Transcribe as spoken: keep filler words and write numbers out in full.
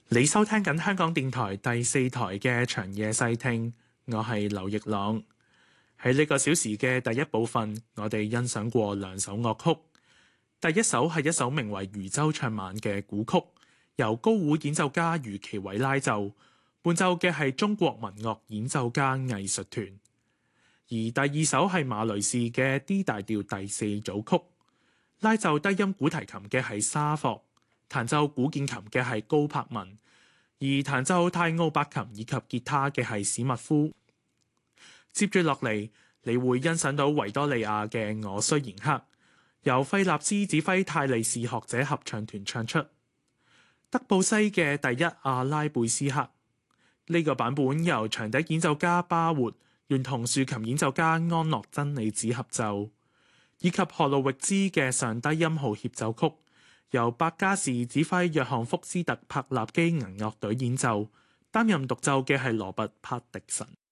你收聽緊香港電台第四台嘅長夜細聽，我係劉奕朗。喺呢個小時嘅第一部分，我哋欣賞過兩首樂曲。第一首係一首名為《漁舟唱晚》嘅古曲，由高胡演奏家余其偉拉奏，伴奏嘅係中國民樂演奏家藝術團。而第二首係馬雷士嘅 D 大調第四組曲，拉奏低音古提琴嘅係沙霍，彈奏古鍵琴嘅係高柏文，而彈奏泰奧伯琴以及吉他嘅係史密夫。接住落嚟，你會欣賞到維多利亞嘅《我雖然黑》，由費納斯指揮泰利士學者合唱團唱出。德布西嘅第一阿拉貝斯克，呢、這個版本由長笛演奏家巴活聯同豎琴演奏家安樂真理子合奏，以及荷魯域茲嘅上低音號協奏曲，由白加士指揮約翰福斯特柏納基銀樂隊演奏，擔任獨奏嘅係羅拔帕迪神。